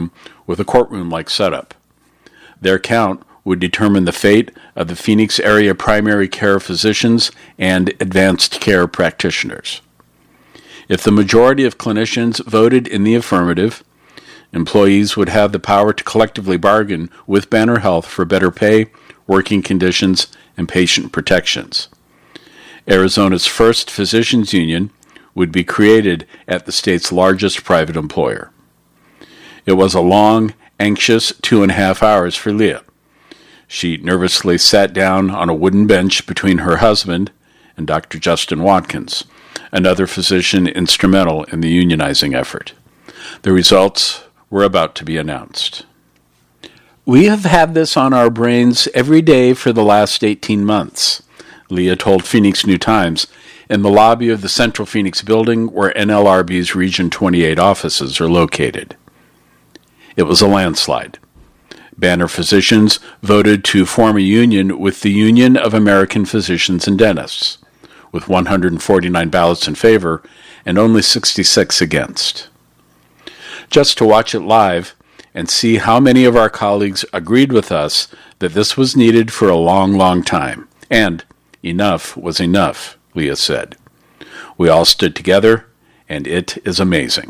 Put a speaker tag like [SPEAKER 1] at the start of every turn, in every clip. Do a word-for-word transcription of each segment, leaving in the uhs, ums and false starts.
[SPEAKER 1] room with a courtroom-like setup. Their count would determine the fate of the Phoenix area primary care physicians and advanced care practitioners. If the majority of clinicians voted in the affirmative, employees would have the power to collectively bargain with Banner Health for better pay, working conditions, and patient protections. Arizona's first physicians union would be created at the state's largest private employer. It was a long, anxious two and a half hours for Leah. She nervously sat down on a wooden bench between her husband and Doctor Justin Watkins, another physician instrumental in the unionizing effort. The results were about to be announced. "We have had this on our brains every day for the last eighteen months, Leah told Phoenix New Times in the lobby of the Central Phoenix building where N L R B's Region twenty-eight offices are located. It was a landslide. Banner physicians voted to form a union with the Union of American Physicians and Dentists, with one hundred forty-nine ballots in favor and only sixty-six against. Just to watch it live and see how many of our colleagues agreed with us that this was needed for a long, long time, and enough was enough," Leah said. "We all stood together, and it is amazing."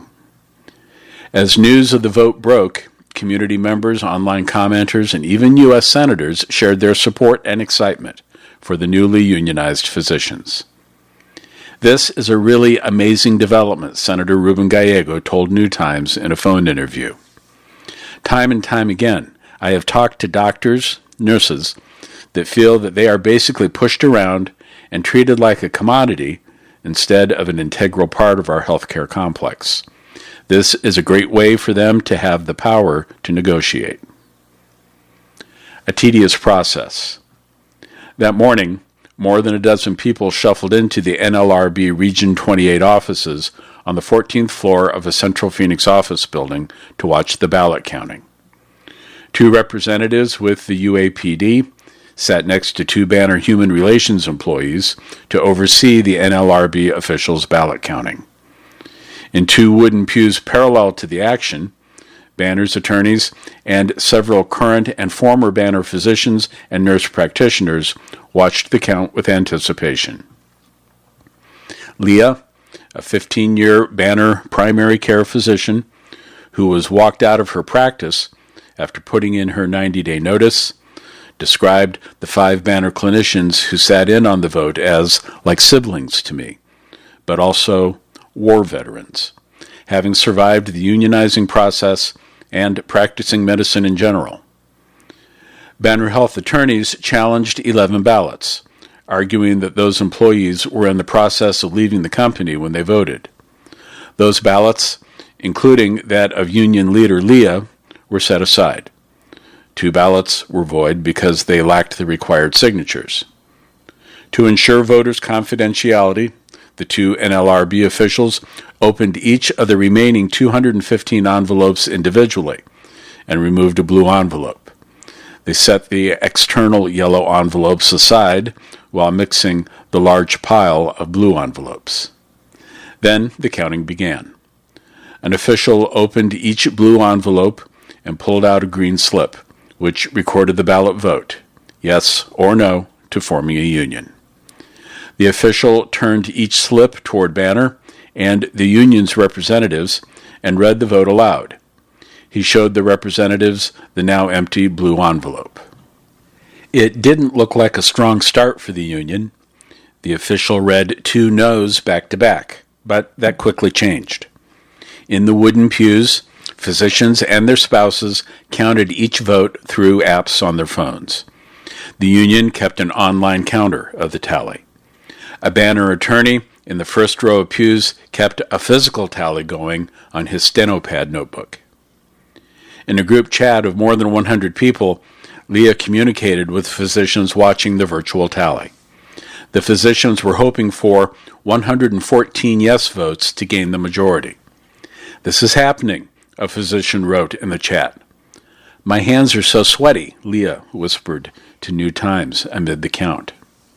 [SPEAKER 1] As news of the vote broke, community members, online commenters, and even U S senators shared their support and excitement for the newly unionized physicians. "This is a really amazing development," Senator Ruben Gallego told New Times in a phone interview. "Time and time again, I have talked to doctors, nurses, that feel that they are basically pushed around and treated like a commodity instead of an integral part of our healthcare complex. This is a great way for them to have the power to negotiate." A tedious process. That morning, more than a dozen people shuffled into the N L R B Region twenty-eight offices on the fourteenth floor of a Central Phoenix office building to watch the ballot counting. Two representatives with the U A P D sat next to two Banner Human Relations employees to oversee the N L R B officials' ballot counting. In two wooden pews parallel to the action, Banner's attorneys and several current and former Banner physicians and nurse practitioners watched the count with anticipation. Leah, a fifteen-year Banner primary care physician who was walked out of her practice after putting in her ninety-day notice, described the five Banner clinicians who sat in on the vote as like siblings to me, but also war veterans, having survived the unionizing process and practicing medicine in general. Banner Health attorneys challenged eleven ballots, arguing that those employees were in the process of leaving the company when they voted. Those ballots, including that of union leader Leah, were set aside. Two ballots were void because they lacked the required signatures. To ensure voters' confidentiality, the two N L R B officials opened each of the remaining two hundred fifteen envelopes individually and removed a blue envelope. They set the external yellow envelopes aside while mixing the large pile of blue envelopes. Then the counting began. An official opened each blue envelope and pulled out a green slip, which recorded the ballot vote, yes or no, to forming a union. The official turned each slip toward Banner and the union's representatives and read the vote aloud. He showed the representatives the now empty blue envelope. It didn't look like a strong start for the union. The official read two no's back to back, but that quickly changed. In the wooden pews, physicians and their spouses counted each vote through apps on their phones. The union kept an online counter of the tally. A Banner attorney in the first row of pews kept a physical tally going on his stenopad notebook. In a group chat of more than one hundred people, Leah communicated with physicians watching the virtual tally. The physicians were hoping for one hundred fourteen yes votes to gain the majority. "This is happening," a physician wrote in the chat. "My hands are so sweaty," Leah whispered to New Times amid the count.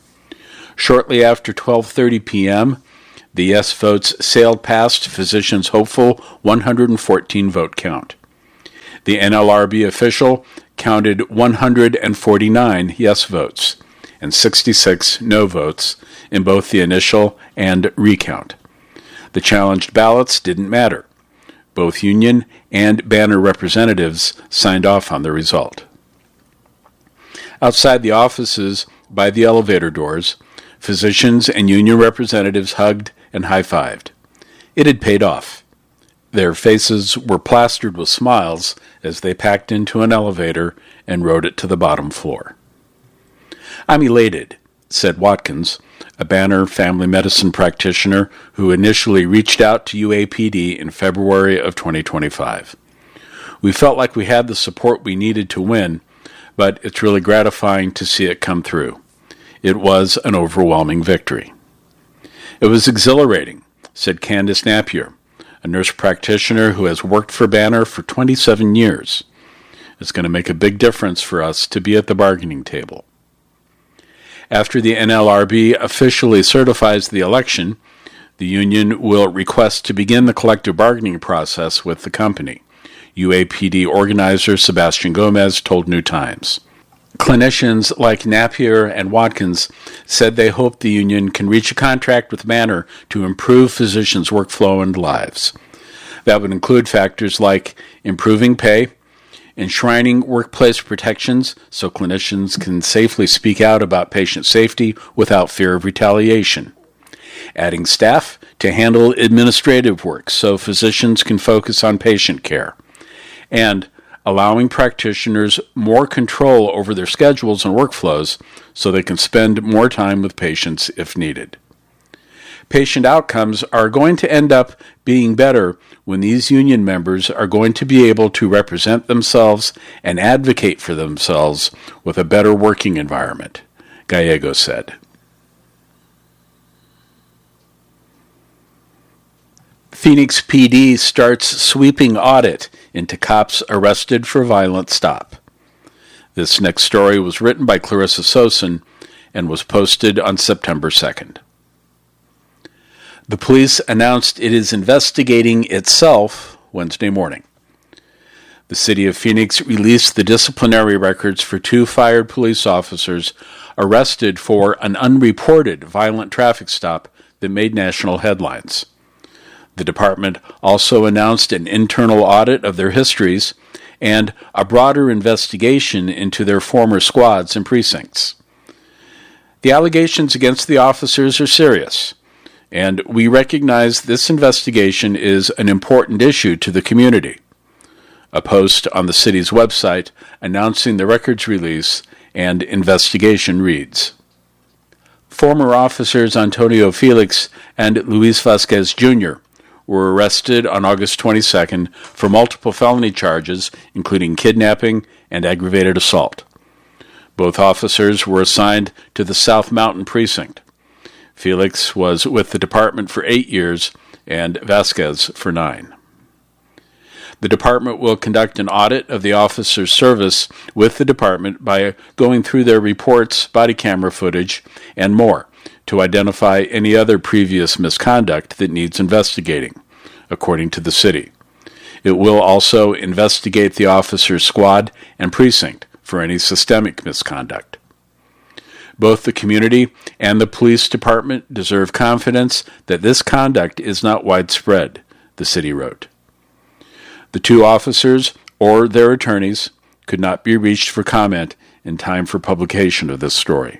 [SPEAKER 1] Shortly after twelve thirty p.m., the yes votes sailed past physicians' hopeful one hundred fourteen vote count. The N L R B official counted one hundred forty-nine yes votes and sixty-six no votes in both the initial and recount. The challenged ballots didn't matter. Both union and banner representatives signed off on the result. Outside the offices, by the elevator doors, physicians and union representatives hugged and high-fived. It had paid off. Their faces were plastered with smiles as they packed into an elevator and rode it to the bottom floor. "I'm elated," said Watkins, a Banner family medicine practitioner who initially reached out to U A P D in February of twenty twenty-five. "We felt like we had the support we needed to win, but it's really gratifying to see it come through. It was an overwhelming victory." "It was exhilarating," said Candace Napier, a nurse practitioner who has worked for Banner for twenty-seven years. "It's going to make a big difference for us to be at the bargaining table." After the N L R B officially certifies the election, the union will request to begin the collective bargaining process with the company, U A P D organizer Sebastian Gomez told New Times. Clinicians like Napier and Watkins said they hope the union can reach a contract with Banner to improve physicians' workflow and lives. That would include factors like improving pay, enshrining workplace protections so clinicians can safely speak out about patient safety without fear of retaliation, adding staff to handle administrative work so physicians can focus on patient care, and allowing practitioners more control over their schedules and workflows so they can spend more time with patients if needed. Patient outcomes are going to end up being better when these union members are going to be able to represent themselves and advocate for themselves with a better working environment, Gallego said. Phoenix P D starts sweeping audit into cops arrested for violent stop. This next story was written by Clarissa Sosin and was posted on September second. The police announced it is investigating itself Wednesday morning. The city of Phoenix released the disciplinary records for two fired police officers arrested for an unreported violent traffic stop that made national headlines. The department also announced an internal audit of their histories and a broader investigation into their former squads and precincts. The allegations against the officers are serious, and we recognize this investigation is an important issue to the community. A post on the city's website announcing the records release and investigation reads, "Former officers Antonio Felix and Luis Vasquez Junior were arrested on August twenty-second for multiple felony charges, including kidnapping and aggravated assault. Both officers were assigned to the South Mountain Precinct. Felix was with the department for eight years and Vasquez for nine. The department will conduct an audit of the officers' service with the department by going through their reports, body camera footage, and more to identify any other previous misconduct that needs investigating, according to the city. It will also investigate the officers' squad and precinct for any systemic misconduct. Both the community and the police department deserve confidence that this conduct is not widespread," the city wrote. The two officers or their attorneys could not be reached for comment in time for publication of this story.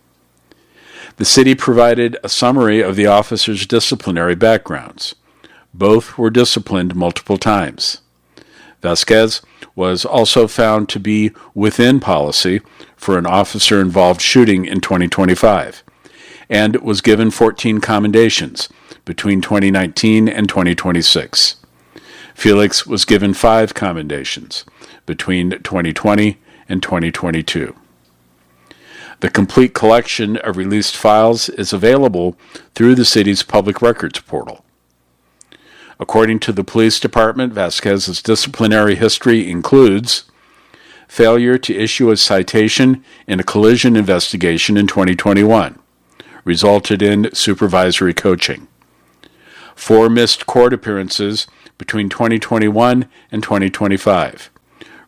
[SPEAKER 1] The city provided a summary of the officers' disciplinary backgrounds. Both were disciplined multiple times. Vasquez was also found to be within policy for an officer-involved shooting in twenty twenty-five, and was given fourteen commendations between twenty nineteen and twenty twenty-six. Felix was given five commendations between twenty twenty and twenty twenty-two. The complete collection of released files is available through the city's public records portal. According to the police department, Vasquez's disciplinary history includes failure to issue a citation in a collision investigation in twenty twenty-one, resulted in supervisory coaching. Four missed court appearances between twenty twenty-one and twenty twenty-five,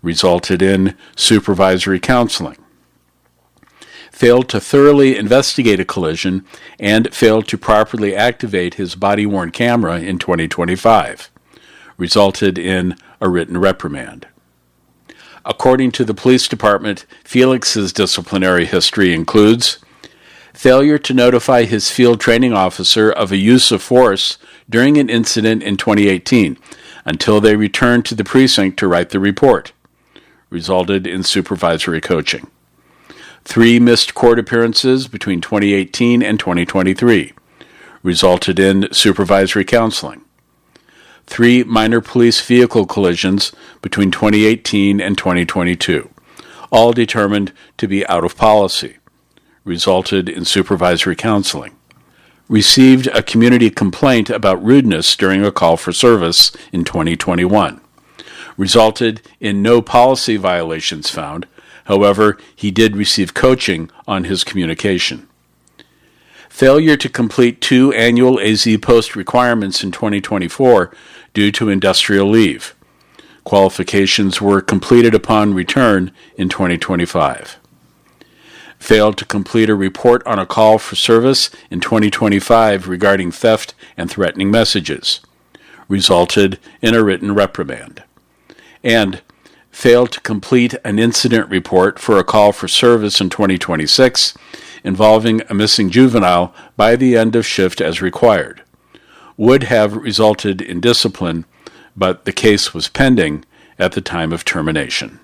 [SPEAKER 1] resulted in supervisory counseling. Failed to thoroughly investigate a collision and failed to properly activate his body-worn camera in twenty twenty-five, resulted in a written reprimand. According to the police department, Felix's disciplinary history includes failure to notify his field training officer of a use of force during an incident in twenty eighteen until they returned to the precinct to write the report, resulted in supervisory coaching. Three missed court appearances between twenty eighteen and twenty twenty-three, resulted in supervisory counseling. Three minor police vehicle collisions between twenty eighteen and twenty twenty-two, all determined to be out of policy, resulted in supervisory counseling. Received a community complaint about rudeness during a call for service in twenty twenty-one, resulted in no policy violations found. However, he did receive coaching on his communication. Failure to complete two annual A Z Post requirements in twenty twenty-four due to industrial leave. Qualifications were completed upon return in twenty twenty-five. Failed to complete a report on a call for service in twenty twenty-five regarding theft and threatening messages. Resulted in a written reprimand. And failed to complete an incident report for a call for service in twenty twenty-six involving a missing juvenile by the end of shift as required. Would have resulted in discipline, but the case was pending at the time of termination.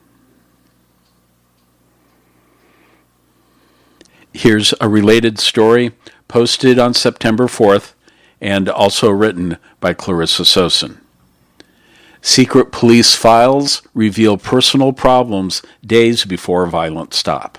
[SPEAKER 1] Here's a related story posted on September fourth and also written by Clarissa Sosin. Secret police files reveal personal problems days before violent stop.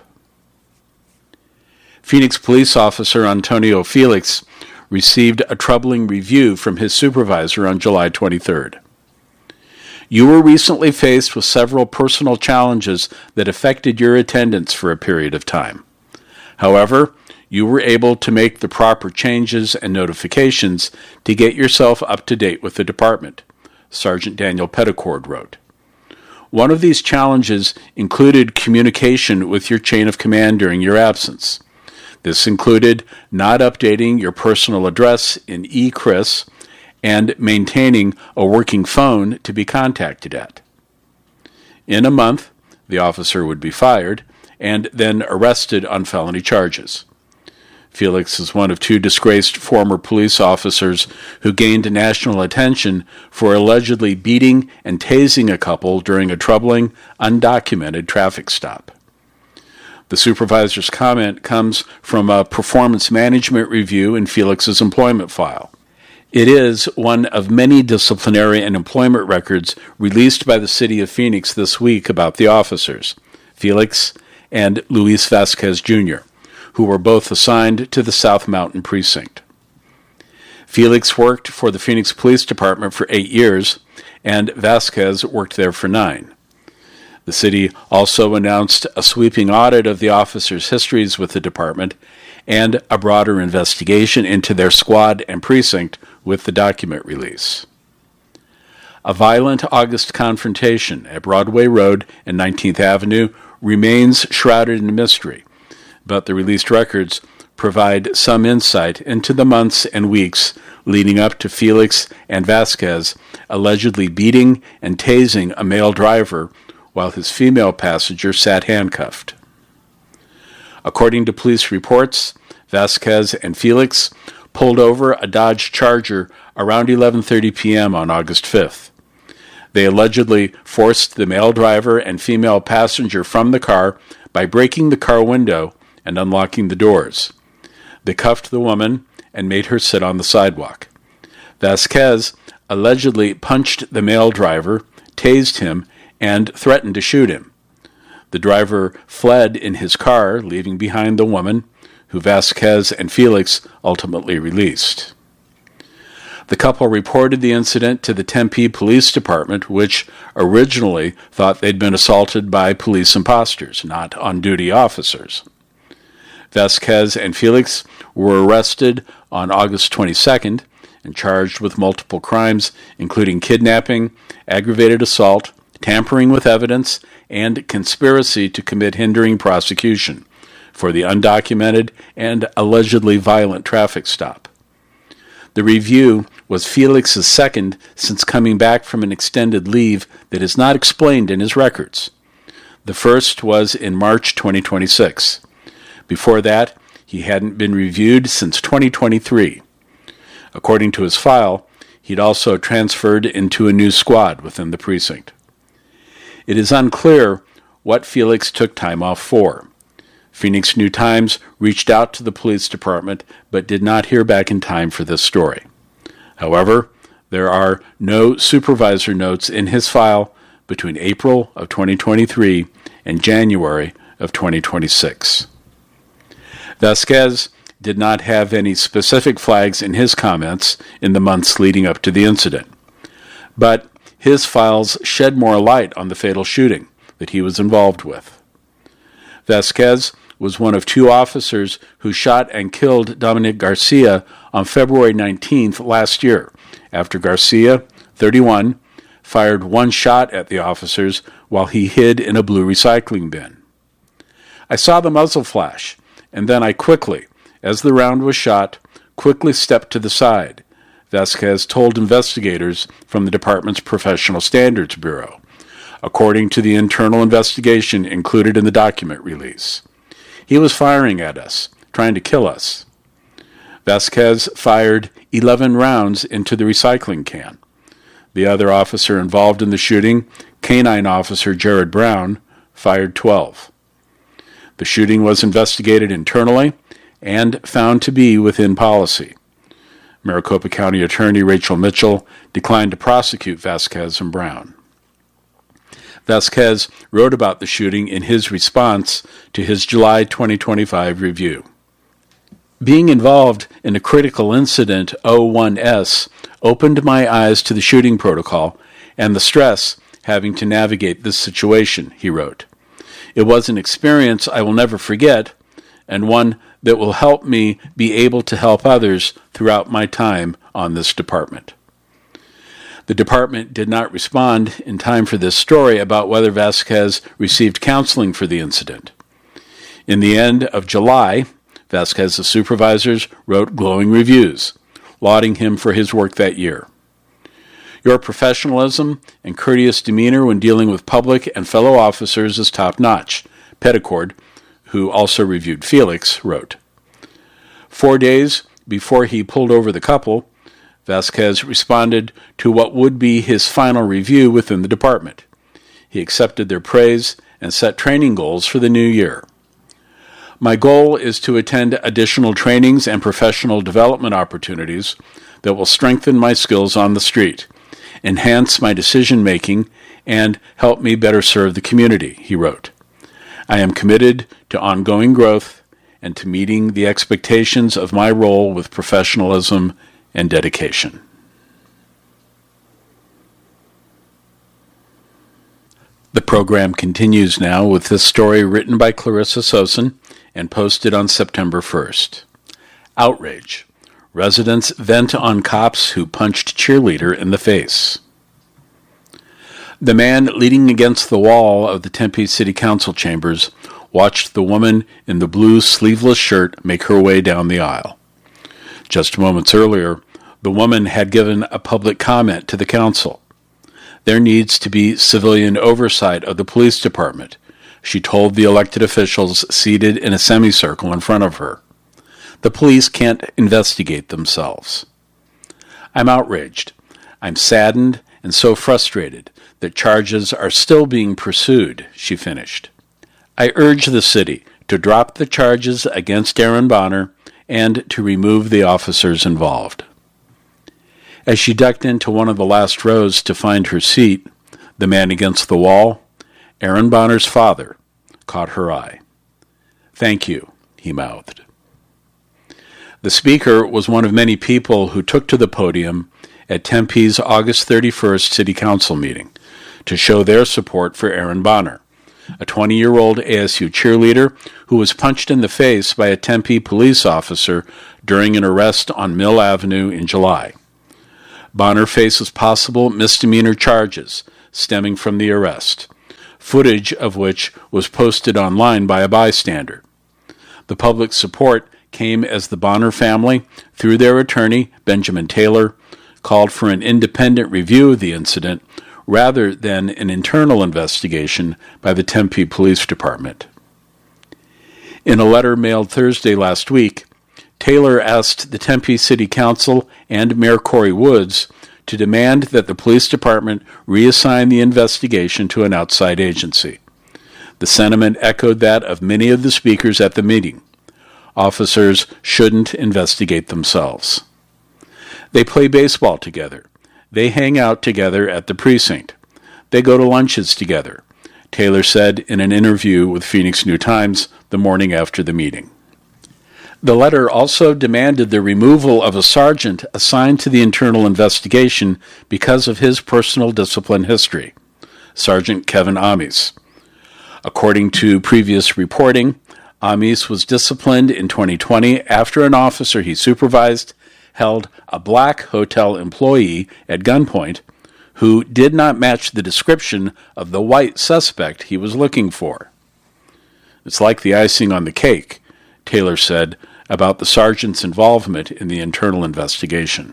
[SPEAKER 1] Phoenix police officer Antonio Felix received a troubling review from his supervisor on July twenty-third. You were recently faced with several personal challenges that affected your attendance for a period of time. However, you were able to make the proper changes and notifications to get yourself up to date with the department, Sergeant Daniel Petticord wrote. One of these challenges included communication with your chain of command during your absence. This included not updating your personal address in E C R I S and maintaining a working phone to be contacted at. In a month, the officer would be fired and then arrested on felony charges. Felix is one of two disgraced former police officers who gained national attention for allegedly beating and tasing a couple during a troubling, undocumented traffic stop. The supervisor's comment comes from a performance management review in Felix's employment file. It is one of many disciplinary and employment records released by the City of Phoenix this week about the officers, Felix and Luis Vasquez Junior, who were both assigned to the South Mountain Precinct. Felix worked for the Phoenix Police Department for eight years, and Vasquez worked there for nine. The city also announced a sweeping audit of the officers' histories with the department and a broader investigation into their squad and precinct with the document release. A violent August confrontation at Broadway Road and nineteenth Avenue remains shrouded in mystery, but the released records provide some insight into the months and weeks leading up to Felix and Vasquez allegedly beating and tasing a male driver while his female passenger sat handcuffed. According to police reports, Vasquez and Felix pulled over a Dodge Charger around eleven thirty p.m. on August fifth. They allegedly forced the male driver and female passenger from the car by breaking the car window and unlocking the doors. They cuffed the woman and made her sit on the sidewalk. Vasquez allegedly punched the male driver, tased him, and threatened to shoot him. The driver fled in his car, leaving behind the woman, who Vasquez and Felix ultimately released. The couple reported the incident to the Tempe Police Department, which originally thought they'd been assaulted by police imposters, not on-duty officers. Vasquez and Felix were arrested on August twenty-second and charged with multiple crimes, including kidnapping, aggravated assault, tampering with evidence, and conspiracy to commit hindering prosecution for the undocumented and allegedly violent traffic stop. The review was Felix's second since coming back from an extended leave that is not explained in his records. The first was in March twenty twenty-six. Before that, he hadn't been reviewed since twenty twenty-three. According to his file, he'd also transferred into a new squad within the precinct. It is unclear what Felix took time off for. Phoenix New-Times reached out to the police department but did not hear back in time for this story. However, there are no supervisor notes in his file between April of twenty twenty-three and January of twenty twenty-six. Vasquez did not have any specific flags in his comments in the months leading up to the incident, but his files shed more light on the fatal shooting that he was involved with. Vasquez was one of two officers who shot and killed Dominic Garcia on February nineteenth last year, after Garcia, thirty-one, fired one shot at the officers while he hid in a blue recycling bin. I saw the muzzle flash, and then I quickly, as the round was shot, quickly stepped to the side, Vasquez told investigators from the department's Professional Standards Bureau, according to the internal investigation included in the document release. He was firing at us, trying to kill us. Vasquez fired eleven rounds into the recycling can. The other officer involved in the shooting, Canine Officer Jared Brown, fired twelve. The shooting was investigated internally and found to be within policy. Maricopa County Attorney Rachel Mitchell declined to prosecute Vasquez and Brown. Vasquez wrote about the shooting in his response to his July twenty twenty-five review. Being involved in a critical incident O one S opened my eyes to the shooting protocol and the stress having to navigate this situation, he wrote. It was an experience I will never forget, and one that will help me be able to help others throughout my time on this department. The department did not respond in time for this story about whether Vasquez received counseling for the incident. In the end of July, Vasquez's supervisors wrote glowing reviews, lauding him for his work that year. Your professionalism and courteous demeanor when dealing with public and fellow officers is top-notch, Petticord, who also reviewed Felix, wrote. Four days before he pulled over the couple, Vasquez responded to what would be his final review within the department. He accepted their praise and set training goals for the new year. My goal is to attend additional trainings and professional development opportunities that will strengthen my skills on the street, enhance my decision-making, and help me better serve the community, he wrote. I am committed to ongoing growth and to meeting the expectations of my role with professionalism and dedication. The program continues now with this story written by Clarissa Sosin and posted on September first. Outrage. Residents vent on cops who punched cheerleader in the face. The man leaning against the wall of the Tempe City Council chambers watched the woman in the blue sleeveless shirt make her way down the aisle. Just moments earlier, the woman had given a public comment to the council. There needs to be civilian oversight of the police department, she told the elected officials seated in a semicircle in front of her. The police can't investigate themselves. I'm outraged. I'm saddened and so frustrated that charges are still being pursued, she finished. I urge the city to drop the charges against Aaron Bonner and to remove the officers involved. As she ducked into one of the last rows to find her seat, the man against the wall, Aaron Bonner's father, caught her eye. Thank you, he mouthed. The speaker was one of many people who took to the podium at Tempe's August thirty-first City Council meeting to show their support for Aaron Bonner, a twenty-year-old A S U cheerleader who was punched in the face by a Tempe police officer during an arrest on Mill Avenue in July. Bonner faces possible misdemeanor charges, stemming from the arrest, footage of which was posted online by a bystander. The public support came as the Bonner family, through their attorney, Benjamin Taylor, called for an independent review of the incident rather than an internal investigation by the Tempe Police Department. In a letter mailed Thursday last week, Taylor asked the Tempe City Council and Mayor Corey Woods to demand that the police department reassign the investigation to an outside agency. The sentiment echoed that of many of the speakers at the meeting. Officers shouldn't investigate themselves. They play baseball together. They hang out together at the precinct. They go to lunches together, Taylor said in an interview with Phoenix New Times the morning after the meeting. The letter also demanded the removal of a sergeant assigned to the internal investigation because of his personal discipline history, Sergeant Kevin Amis. According to previous reporting, Amis was disciplined in twenty twenty after an officer he supervised held a black hotel employee at gunpoint who did not match the description of the white suspect he was looking for. It's like the icing on the cake, Taylor said about the sergeant's involvement in the internal investigation.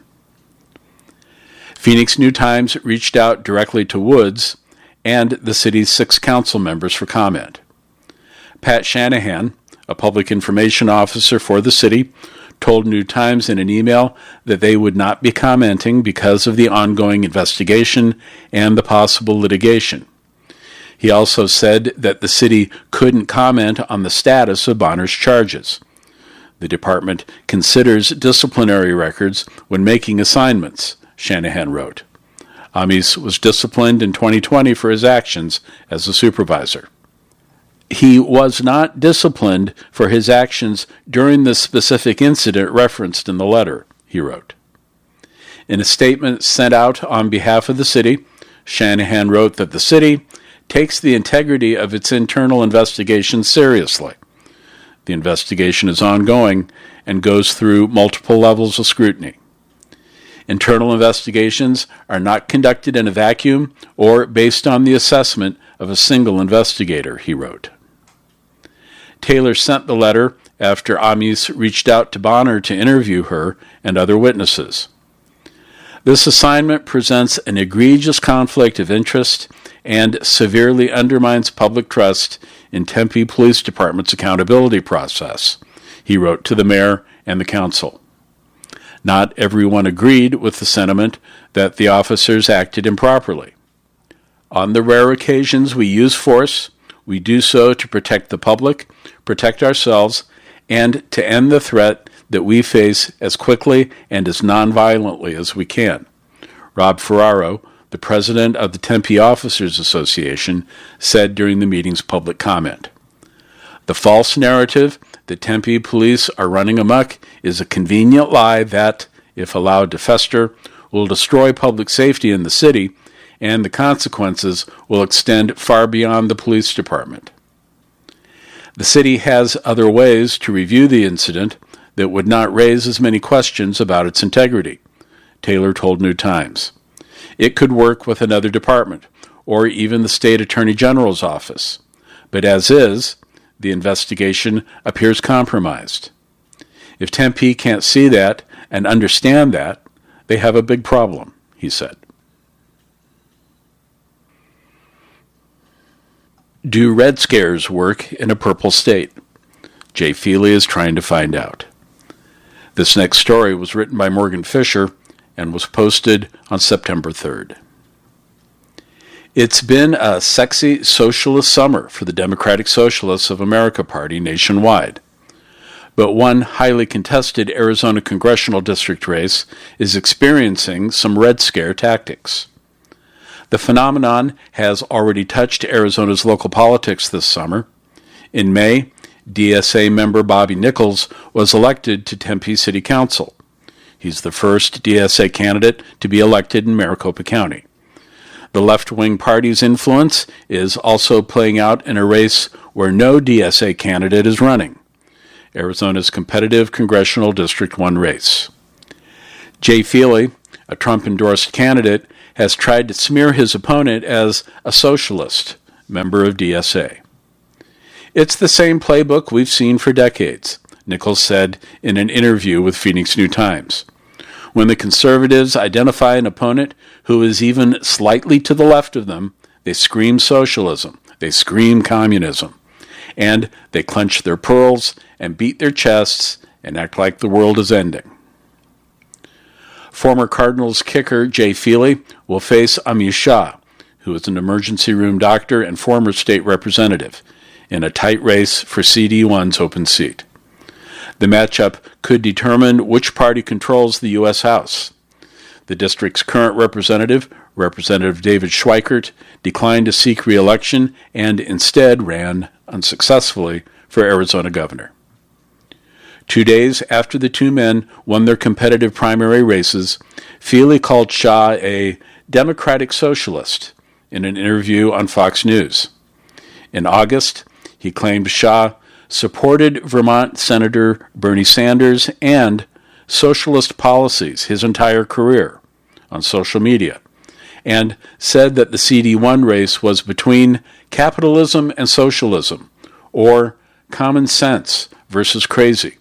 [SPEAKER 1] Phoenix New Times reached out directly to Woods and the city's six council members for comment. Pat Shanahan, a public information officer for the city, told New Times in an email that they would not be commenting because of the ongoing investigation and the possible litigation. He also said that the city couldn't comment on the status of Bonner's charges. The department considers disciplinary records when making assignments, Shanahan wrote. Amis was disciplined in twenty twenty for his actions as a supervisor. He was not disciplined for his actions during the specific incident referenced in the letter, he wrote. In a statement sent out on behalf of the city, Shanahan wrote that the city takes the integrity of its internal investigation seriously. The investigation is ongoing and goes through multiple levels of scrutiny. Internal investigations are not conducted in a vacuum or based on the assessment of a single investigator, he wrote. Taylor sent the letter after Amis reached out to Bonner to interview her and other witnesses. This assignment presents an egregious conflict of interest and severely undermines public trust in Tempe Police Department's accountability process, he wrote to the mayor and the council. Not everyone agreed with the sentiment that the officers acted improperly. On the rare occasions we use force, we do so to protect the public, protect ourselves, and to end the threat that we face as quickly and as nonviolently as we can, Rob Ferraro, the president of the Tempe Officers Association, said during the meeting's public comment. The false narrative that Tempe police are running amok is a convenient lie that, if allowed to fester, will destroy public safety in the city, and the consequences will extend far beyond the police department. The city has other ways to review the incident that would not raise as many questions about its integrity, Taylor told New Times. It could work with another department, or even the state attorney general's office. But as is, the investigation appears compromised. If Tempe can't see that and understand that, they have a big problem, he said. Do Red Scares work in a purple state? Jay Feely is trying to find out. This next story was written by Morgan Fisher and was posted on September third. It's been a sexy socialist summer for the Democratic Socialists of America Party nationwide. But one highly contested Arizona congressional district race is experiencing some Red Scare tactics. The phenomenon has already touched Arizona's local politics this summer. In May, D S A member Bobby Nichols was elected to Tempe City Council. He's the first D S A candidate to be elected in Maricopa County. The left-wing party's influence is also playing out in a race where no D S A candidate is running, Arizona's competitive Congressional District one race. Jay Feely, a Trump-endorsed candidate, has tried to smear his opponent as a socialist, member of D S A. It's the same playbook we've seen for decades, Nichols said in an interview with Phoenix New Times. When the conservatives identify an opponent who is even slightly to the left of them, they scream socialism, they scream communism, and they clench their pearls and beat their chests and act like the world is ending. Former Cardinals kicker Jay Feely will face Amish Shah, who is an emergency room doctor and former state representative, in a tight race for C D one's open seat. The matchup could determine which party controls the U S House. The district's current representative, Representative David Schweikert, declined to seek re-election and instead ran unsuccessfully for Arizona governor. Two days after the two men won their competitive primary races, Feely called Shah a democratic socialist in an interview on Fox News. In August, he claimed Shah supported Vermont Senator Bernie Sanders and socialist policies his entire career on social media, and said that the C D one race was between capitalism and socialism, or common sense versus crazy.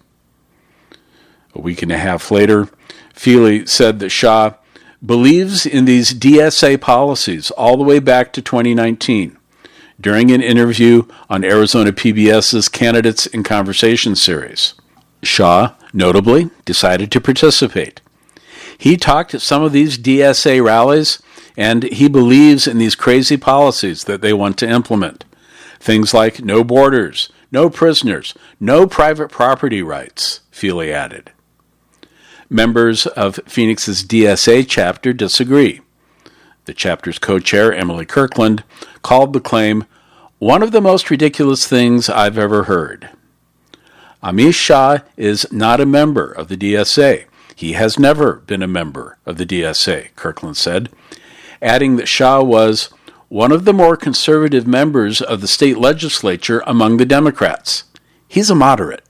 [SPEAKER 1] A week and a half later, Feely said that Shah believes in these D S A policies all the way back to twenty nineteen, during an interview on Arizona P B S's Candidates in Conversation series. Shah, notably, decided to participate. He talked at some of these D S A rallies, and he believes in these crazy policies that they want to implement. Things like no borders, no prisoners, no private property rights, Feely added. Members of Phoenix's D S A chapter disagree. The chapter's co-chair, Emily Kirkland, called the claim one of the most ridiculous things I've ever heard. Amish Shah is not a member of the D S A. He has never been a member of the D S A, Kirkland said, adding that Shah was one of the more conservative members of the state legislature among the Democrats. He's a moderate.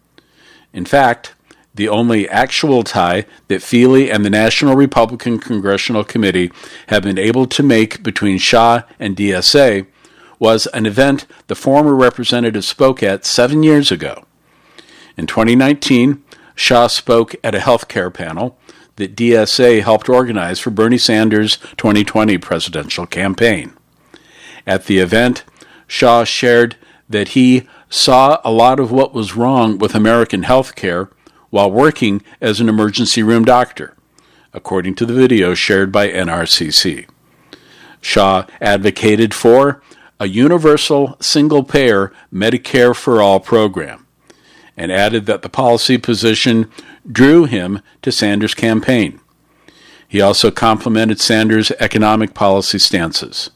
[SPEAKER 1] In fact, the only actual tie that Feely and the National Republican Congressional Committee have been able to make between Shah and D S A was an event the former representative spoke at seven years ago. In twenty nineteen, Shah spoke at a health care panel that D S A helped organize for Bernie Sanders' twenty twenty presidential campaign. At the event, Shah shared that he saw a lot of what was wrong with American health care while working as an emergency room doctor, according to the video shared by N R C C. Shah advocated for a universal single-payer Medicare for All program, and added that the policy position drew him to Sanders' campaign. He also complimented Sanders' economic policy stances.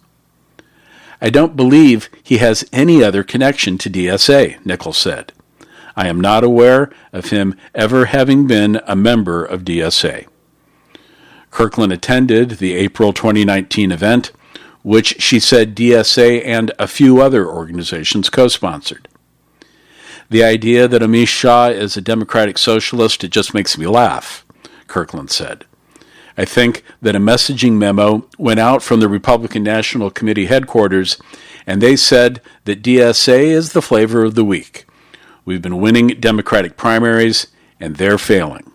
[SPEAKER 1] I don't believe he has any other connection to D S A, Nichols said. I am not aware of him ever having been a member of D S A. Kirkland attended the April twenty nineteen event, which she said D S A and a few other organizations co-sponsored. The idea that Amish Shah is a democratic socialist, it just makes me laugh, Kirkland said. I think that a messaging memo went out from the Republican National Committee headquarters, and they said that D S A is the flavor of the week. We've been winning Democratic primaries, and they're failing.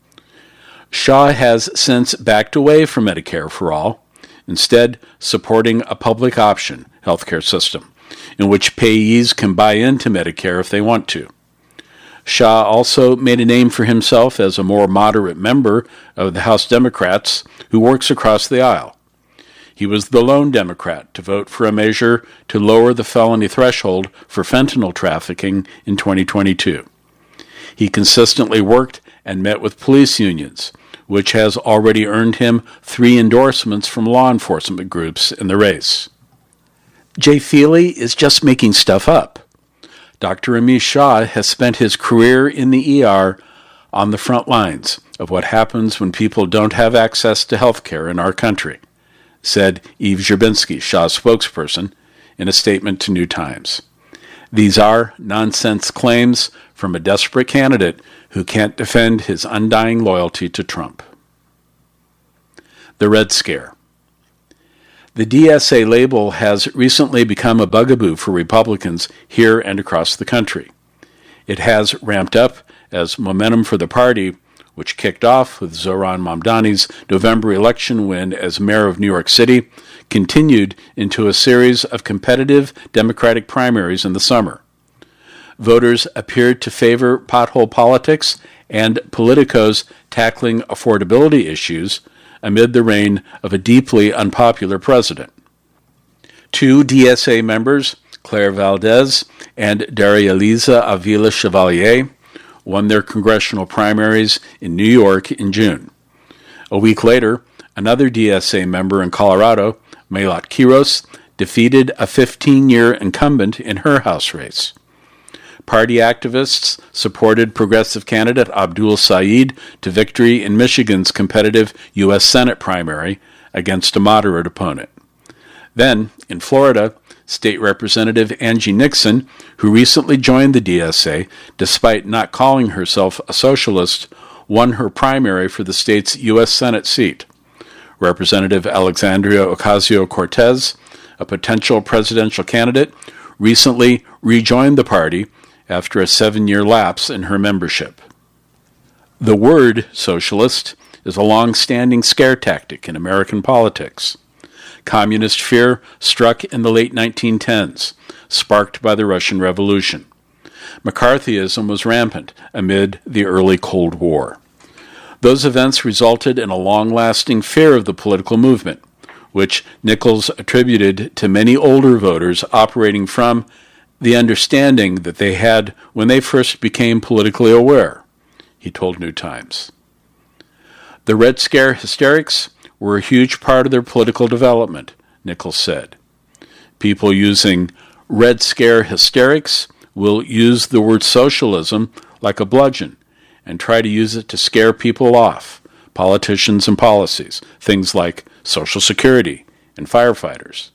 [SPEAKER 1] Shah has since backed away from Medicare for All, instead supporting a public option healthcare system, in which payees can buy into Medicare if they want to. Shah also made a name for himself as a more moderate member of the House Democrats who works across the aisle. He was the lone Democrat to vote for a measure to lower the felony threshold for fentanyl trafficking in twenty twenty-two. He consistently worked and met with police unions, which has already earned him three endorsements from law enforcement groups in the race. Jay Feely is just making stuff up. Doctor Amish Shah has spent his career in the E R on the front lines of what happens when people don't have access to health care in our country, said Eve Zherbinski, Shah's spokesperson, in a statement to New Times. These are nonsense claims from a desperate candidate who can't defend his undying loyalty to Trump. The Red Scare. The D S A label has recently become a bugaboo for Republicans here and across the country. It has ramped up as momentum for the party, which kicked off with Zohran Mamdani's November election win as mayor of New York City, continued into a series of competitive Democratic primaries in the summer. Voters appeared to favor pothole politics and politicos tackling affordability issues amid the reign of a deeply unpopular president. Two D S A members, Claire Valdez and Daria-Liza Avila Chevalier, won their congressional primaries in New York in June. A week later, another D S A member in Colorado, Melat Kiros, defeated a fifteen-year incumbent in her House race. Party activists supported progressive candidate Abdul Saeed to victory in Michigan's competitive U S Senate primary against a moderate opponent. Then, in Florida, State Representative Angie Nixon, who recently joined the D S A despite not calling herself a socialist, won her primary for the state's U S Senate seat. Representative Alexandria Ocasio-Cortez, a potential presidential candidate, recently rejoined the party after a seven-year lapse in her membership. The word socialist is a long-standing scare tactic in American politics. Communist fear struck in the late nineteen tens, sparked by the Russian Revolution. McCarthyism was rampant amid the early Cold War. Those events resulted in a long-lasting fear of the political movement, which Nichols attributed to many older voters operating from the understanding that they had when they first became politically aware, he told New Times. The Red Scare hysterics were a huge part of their political development, Nichols said. People using Red Scare hysterics will use the word socialism like a bludgeon and try to use it to scare people off, politicians and policies, things like Social Security and firefighters.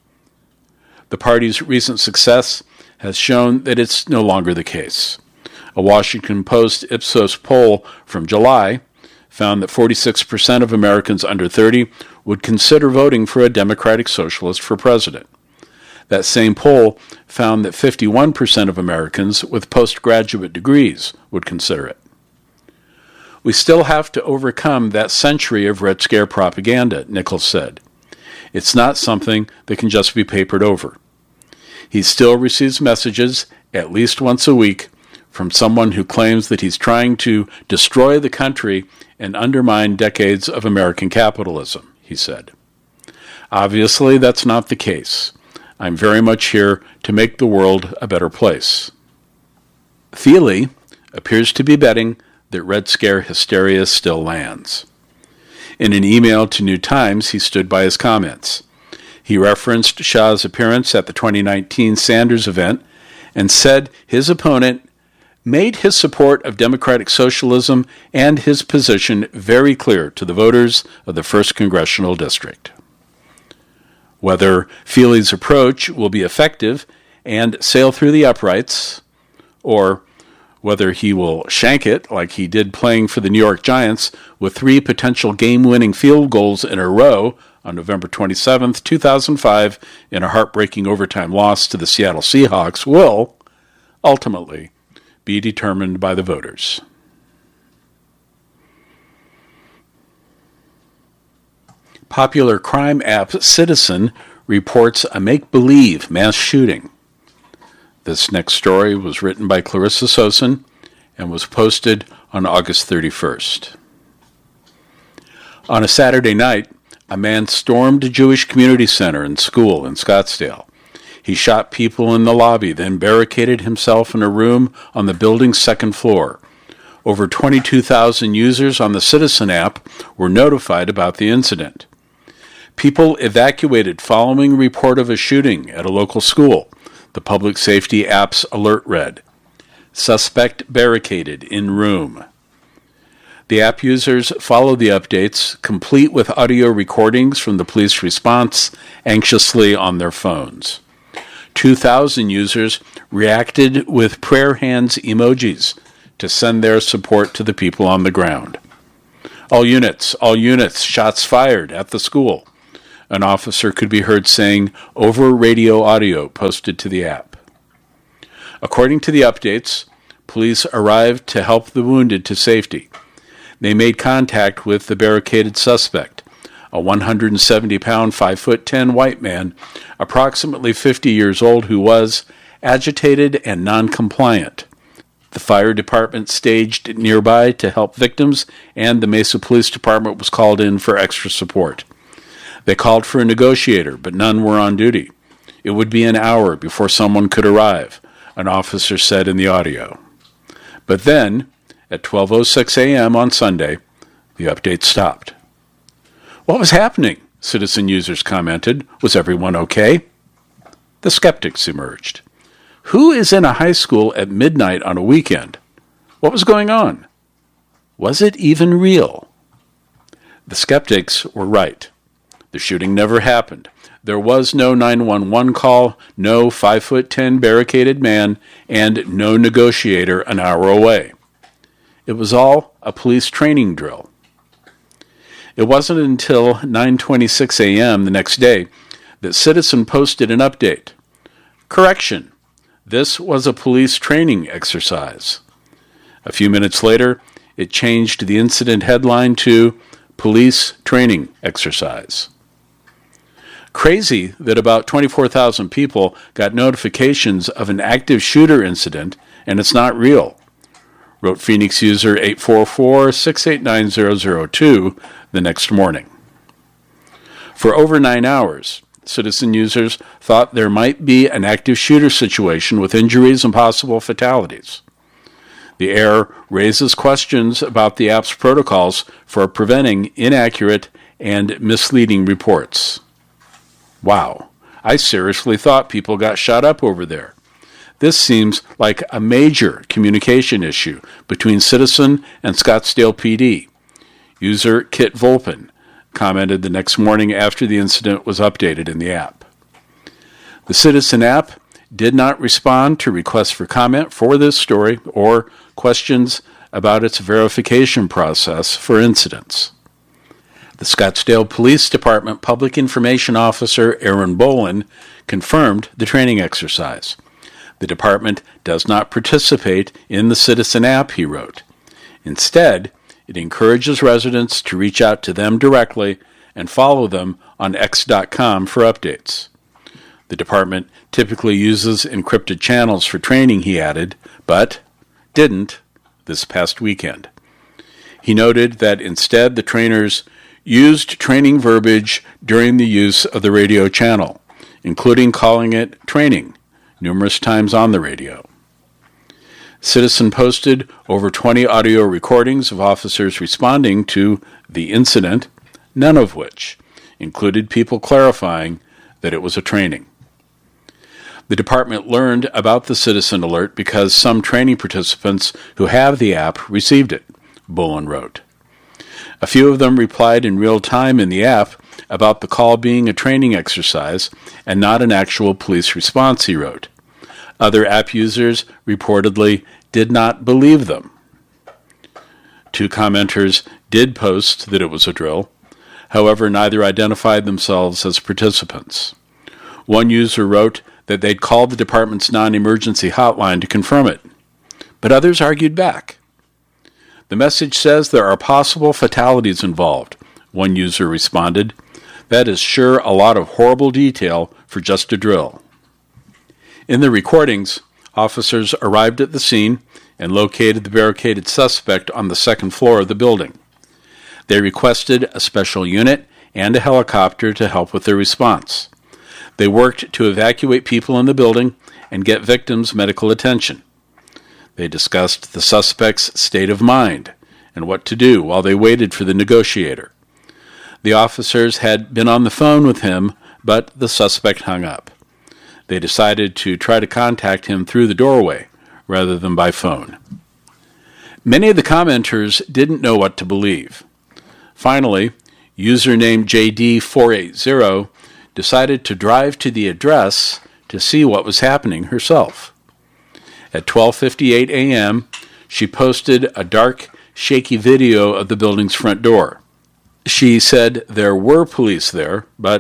[SPEAKER 1] The party's recent success has shown that it's no longer the case. A Washington Post Ipsos poll from July found that forty-six percent of Americans under thirty would consider voting for a Democratic Socialist for president. That same poll found that fifty-one percent of Americans with postgraduate degrees would consider it. We still have to overcome that century of Red Scare propaganda, Nichols said. It's not something that can just be papered over. He still receives messages, at least once a week, from someone who claims that he's trying to destroy the country and undermine decades of American capitalism, he said. Obviously, that's not the case. I'm very much here to make the world a better place. Feely appears to be betting that Red Scare hysteria still lands. In an email to New Times, he stood by his comments. He referenced Shah's appearance at the twenty nineteen Sanders event and said his opponent made his support of democratic socialism and his position very clear to the voters of the first Congressional District. Whether Feely's approach will be effective and sail through the uprights, or whether he will shank it like he did playing for the New York Giants with three potential game-winning field goals in a row on November twenty-seventh, two thousand five, in a heartbreaking overtime loss to the Seattle Seahawks, will ultimately be determined by the voters. Popular crime app Citizen reports a make-believe mass shooting. This next story was written by Clarissa Sosin and was posted on August thirty-first. On a Saturday night, a man stormed a Jewish community center and school in Scottsdale. He shot people in the lobby, then barricaded himself in a room on the building's second floor. Over twenty-two thousand users on the Citizen app were notified about the incident. People evacuated following report of a shooting at a local school. The public safety app's alert read, "Suspect barricaded in room." The app users followed the updates, complete with audio recordings from the police response, anxiously on their phones. two thousand users reacted with prayer hands emojis to send their support to the people on the ground. All units, all units, shots fired at the school. An officer could be heard saying, "Over radio audio," posted to the app. According to the updates, police arrived to help the wounded to safety. They made contact with the barricaded suspect, a one hundred seventy pound, five foot ten white man, approximately fifty years old, who was agitated and non-compliant. The fire department staged nearby to help victims, and the Mesa Police Department was called in for extra support. They called for a negotiator, but none were on duty. It would be an hour before someone could arrive, an officer said in the audio. But then, at twelve oh six a.m. on Sunday, the update stopped. "What was happening?" citizen users commented. "Was everyone okay?" The skeptics emerged. Who is in a high school at midnight on a weekend? What was going on? Was it even real? The skeptics were right. The shooting never happened. There was no nine one one call, no five foot ten barricaded man, and no negotiator an hour away. It was all a police training drill. It wasn't until nine twenty-six a.m. the next day that Citizen posted an update. Correction. This was a police training exercise. A few minutes later, it changed the incident headline to Police Training Exercise. Crazy that about twenty-four thousand people got notifications of an active shooter incident, and it's not real, wrote Phoenix user eight four four, six eight nine zero zero two the next morning. For over nine hours, citizen users thought there might be an active shooter situation with injuries and possible fatalities. The error raises questions about the app's protocols for preventing inaccurate and misleading reports. Wow, I seriously thought people got shot up over there. This seems like a major communication issue between Citizen and Scottsdale P D. User Kit Volpin commented the next morning after the incident was updated in the app. The Citizen app did not respond to requests for comment for this story or questions about its verification process for incidents. The Scottsdale Police Department Public Information Officer Aaron Bolin confirmed the training exercise. The department does not participate in the Citizen app, he wrote. Instead, it encourages residents to reach out to them directly and follow them on X dot com for updates. The department typically uses encrypted channels for training, he added, but didn't this past weekend. He noted that instead the trainers used training verbiage during the use of the radio channel, including calling it training numerous times on the radio. Citizen posted over twenty audio recordings of officers responding to the incident, none of which included people clarifying that it was a training. The department learned about the Citizen alert because some training participants who have the app received it, Bolin wrote. A few of them replied in real time in the app about the call being a training exercise and not an actual police response, he wrote. Other app users reportedly did not believe them. Two commenters did post that it was a drill. However, neither identified themselves as participants. One user wrote that they'd called the department's non-emergency hotline to confirm it, but others argued back. The message says there are possible fatalities involved, one user responded. That is sure a lot of horrible detail for just a drill. In the recordings, officers arrived at the scene and located the barricaded suspect on the second floor of the building. They requested a special unit and a helicopter to help with their response. They worked to evacuate people in the building and get victims medical attention. They discussed the suspect's state of mind and what to do while they waited for the negotiator. The officers had been on the phone with him, but the suspect hung up. They decided to try to contact him through the doorway rather than by phone. Many of the commenters didn't know what to believe. Finally, user named J D four eight zero decided to drive to the address to see what was happening herself. At twelve fifty-eight a.m., she posted a dark, shaky video of the building's front door. She said there were police there, but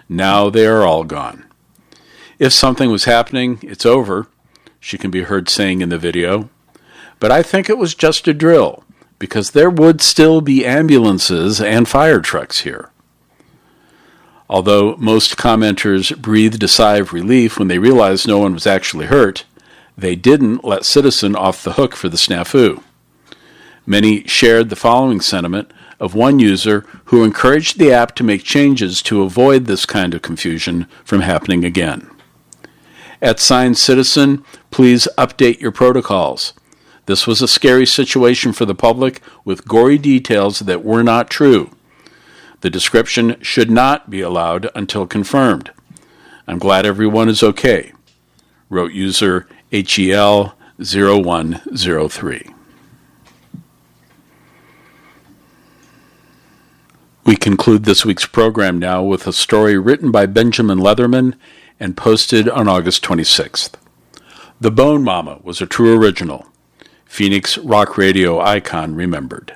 [SPEAKER 1] Now they are all gone. If something was happening, it's over, she can be heard saying in the video. But I think it was just a drill, because there would still be ambulances and fire trucks here. Although most commenters breathed a sigh of relief when they realized no one was actually hurt, they didn't let Citizen off the hook for the snafu. Many shared the following sentiment of one user who encouraged the app to make changes to avoid this kind of confusion from happening again. At Sign Citizen, please update your protocols. This was a scary situation for the public with gory details that were not true. The description should not be allowed until confirmed. I'm glad everyone is okay, wrote user H E L zero one zero three. We conclude this week's program now with a story written by Benjamin Leatherman and posted on August twenty-sixth. The Bone Mama was a true original. Phoenix rock radio icon remembered.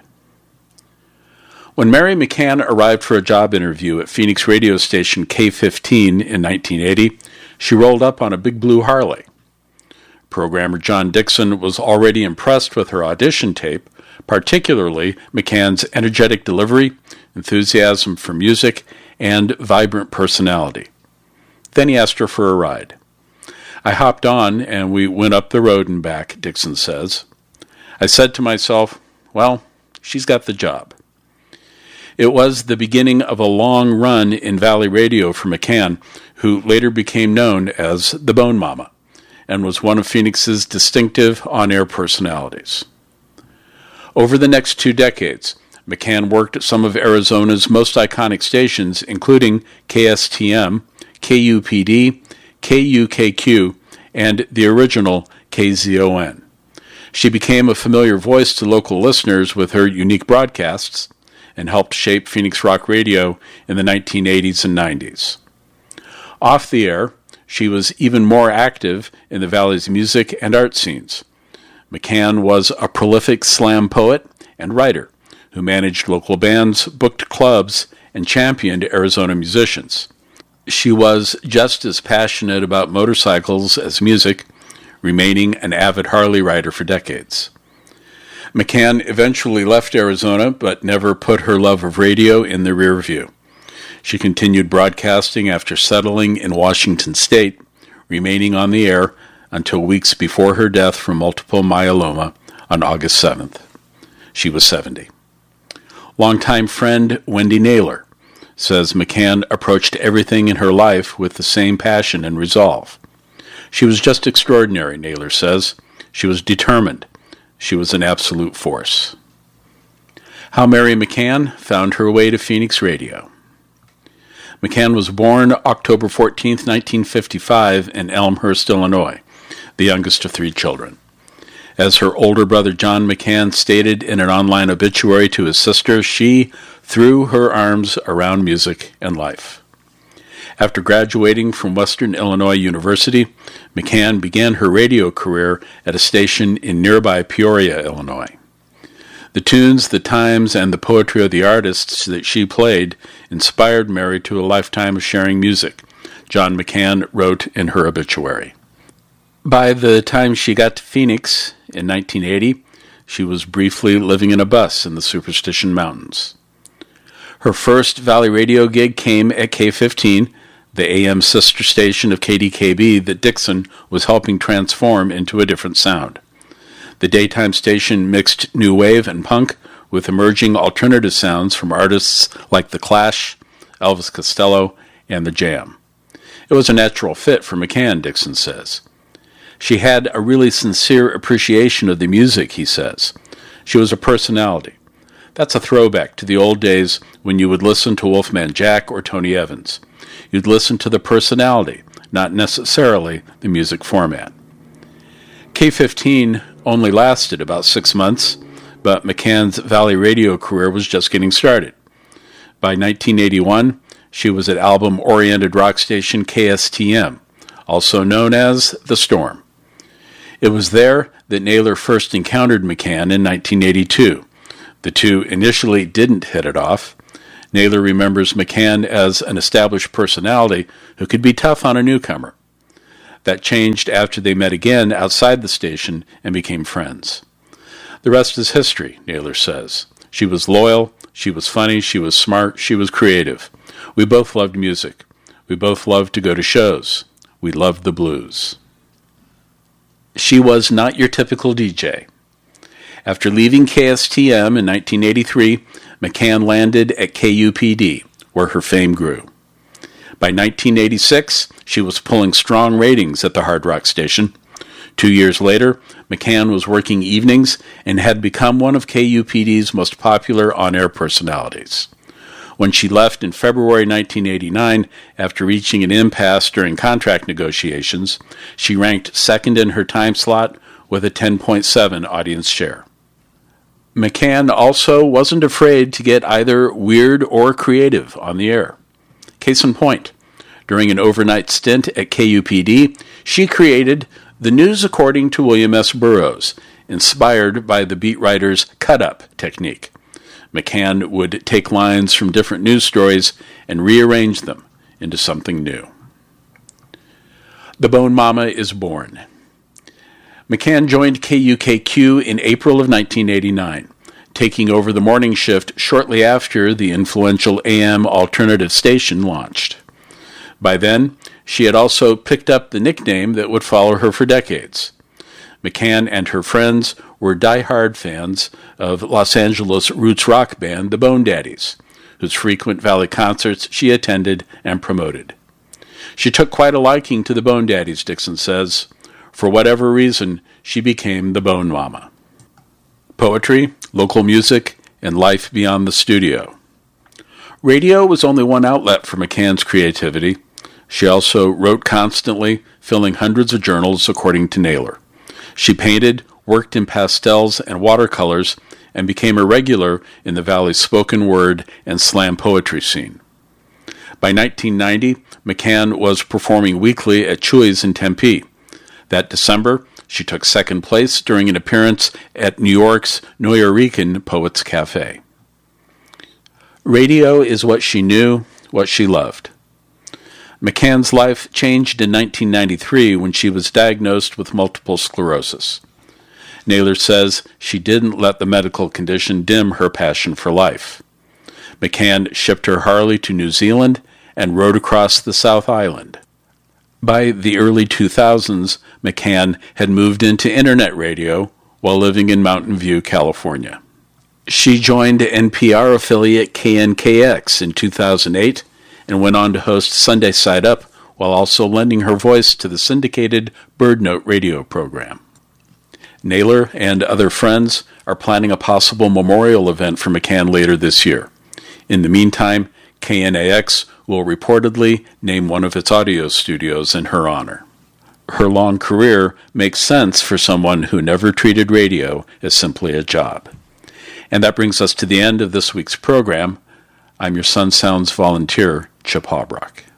[SPEAKER 1] When Mary McCann arrived for a job interview at Phoenix radio station K fifteen in nineteen eighty, she rolled up on a big blue Harley. Programmer John Dixon was already impressed with her audition tape, particularly McCann's energetic delivery, enthusiasm for music, and vibrant personality. Then he asked her for a ride. I hopped on and we went up the road and back, Dixon says. I said to myself, well, she's got the job. It was the beginning of a long run in Valley Radio for McCann, who later became known as the Bone Mama, and was one of Phoenix's distinctive on-air personalities. Over the next two decades, McCann worked at some of Arizona's most iconic stations, including K S T M, K U P D, K U K Q, and the original K Z O N. She became a familiar voice to local listeners with her unique broadcasts and helped shape Phoenix Rock Radio in the nineteen eighties and nineties. Off the air, she was even more active in the Valley's music and art scenes. McCann was a prolific slam poet and writer who managed local bands, booked clubs, and championed Arizona musicians. She was just as passionate about motorcycles as music, remaining an avid Harley rider for decades. McCann eventually left Arizona, but never put her love of radio in the rear view. She continued broadcasting after settling in Washington State, remaining on the air until weeks before her death from multiple myeloma on August seventh. She was seventy. Longtime friend Wendy Naylor says McCann approached everything in her life with the same passion and resolve. She was just extraordinary, Naylor says. She was determined. She was an absolute force. How Mary McCann found her way to Phoenix Radio. McCann was born October fourteenth, nineteen fifty-five in Elmhurst, Illinois, the youngest of three children. As her older brother John McCann stated in an online obituary to his sister, she threw her arms around music and life. After graduating from Western Illinois University, McCann began her radio career at a station in nearby Peoria, Illinois. The tunes, the times, and the poetry of the artists that she played inspired Mary to a lifetime of sharing music, John McCann wrote in her obituary. By the time she got to Phoenix in nineteen eighty, she was briefly living in a bus in the Superstition Mountains. Her first Valley Radio gig came at K fifteen, the A M sister station of K D K B that Dixon was helping transform into a different sound. The daytime station mixed new wave and punk with emerging alternative sounds from artists like The Clash, Elvis Costello, and The Jam. It was a natural fit for McCann, Dixon says. She had a really sincere appreciation of the music, he says. She was a personality. That's a throwback to the old days when you would listen to Wolfman Jack or Tony Evans. You'd listen to the personality, not necessarily the music format. K fifteen only lasted about six months, but McCann's Valley Radio career was just getting started. By nineteen eighty-one, she was at album-oriented rock station K S T M, also known as The Storm. It was there that Naylor first encountered McCann in nineteen eighty-two. The two initially didn't hit it off. Naylor remembers McCann as an established personality who could be tough on a newcomer. That changed after they met again outside the station and became friends. The rest is history, Naylor says. She was loyal, she was funny, she was smart, she was creative. We both loved music. We both loved to go to shows. We loved the blues. She was not your typical D J. After leaving K S T M in nineteen eighty-three, McCann landed at K U P D, where her fame grew. By nineteen eighty-six, she was pulling strong ratings at the hard rock station. Two years later, McCann was working evenings and had become one of K U P D's most popular on-air personalities. When she left in February nineteen eighty-nine, after reaching an impasse during contract negotiations, she ranked second in her time slot with a ten point seven audience share. McCann also wasn't afraid to get either weird or creative on the air. Case in point, during an overnight stint at K U P D, she created The News According to William S. Burroughs, inspired by the beat writer's cut-up technique. McCann would take lines from different news stories and rearrange them into something new. The Bone Mama is born. McCann joined K U K Q in April of nineteen eighty-nine, taking over the morning shift shortly after the influential A M alternative station launched. By then, she had also picked up the nickname that would follow her for decades. McCann and her friends were die-hard fans of Los Angeles roots rock band the Bone Daddies, whose frequent Valley concerts she attended and promoted. She took quite a liking to the Bone Daddies, Dixon says. For whatever reason, she became the Bone Mama. Poetry, local music, and life beyond the studio. Radio was only one outlet for McCann's creativity. She also wrote constantly, filling hundreds of journals, according to Naylor. She painted, worked in pastels and watercolors, and became a regular in the Valley's spoken word and slam poetry scene. By nineteen ninety, McCann was performing weekly at Chuy's in Tempe. That December, she took second place during an appearance at New York's Nuyorican Poets Cafe. Radio is what she knew, what she loved. McCann's life changed in nineteen ninety-three when she was diagnosed with multiple sclerosis. Naylor says she didn't let the medical condition dim her passion for life. McCann shipped her Harley to New Zealand and rode across the South Island. By the early two thousands, McCann had moved into internet radio while living in Mountain View, California. She joined N P R affiliate K N K X in two thousand eight and went on to host Sunday Side Up while also lending her voice to the syndicated Bird Note radio program. Naylor and other friends are planning a possible memorial event for McCann later this year. In the meantime, K N A X will reportedly name one of its audio studios in her honor. Her long career makes sense for someone who never treated radio as simply a job. And that brings us to the end of this week's program. I'm your Sun Sounds volunteer, Chip Hawbrock.